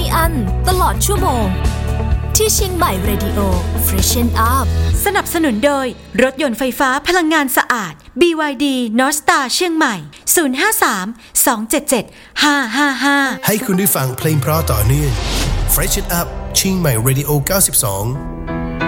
อั้นตลอดชั่วโมงที่เชียงใหม่ Radio Freshen Up สนับสนุนโดยรถยนต์ไฟฟ้าพลังงานสะอาด BYD North Star เชียงใหม่ 053-277-555 ให้คุณได้ฟังเพลงเพราะต่อเนื่อง Freshen Up เชียงใหม่ Radio 92